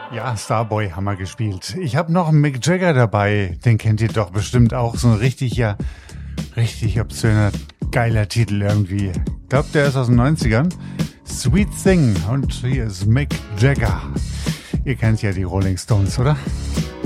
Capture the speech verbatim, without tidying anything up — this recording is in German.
Ja, Starboy haben wir gespielt. Ich habe noch einen Mick Jagger dabei. Den kennt ihr doch bestimmt auch. So ein richtig, ja, richtig obszöner, geiler Titel irgendwie. Ich glaube, der ist aus den neunzigern. Sweet Thing. Und hier ist Mick Jagger. Ihr kennt ja die Rolling Stones, oder?